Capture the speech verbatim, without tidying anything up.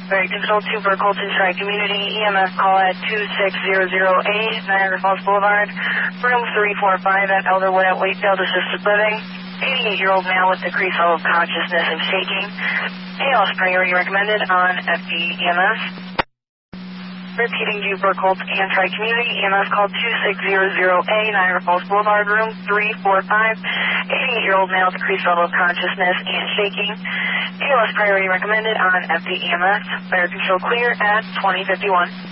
Very Control two for Colton Tri-Community, E M S call at two six zero zero eight, Niagara Falls Boulevard, room three four five at Elderwood at Wakefield Assisted Living. eighty-eight-year-old male with decreased level of consciousness and shaking. A L S priority recommended on F D E M S. Repeating to for Colt and Tri-Community, E M S call two six zero zero eight, Niagara Falls Boulevard, room three four five. eighty-eight-year-old male decreased level of consciousness and shaking. A L S priority recommended on F D E M S. Fire control clear at twenty fifty-one.